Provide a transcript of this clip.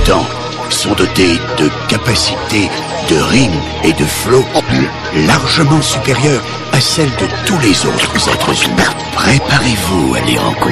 habitants sont dotés de capacités de rime et de flow largement supérieures à celles de tous les autres êtres humains. Préparez-vous à les rencontrer.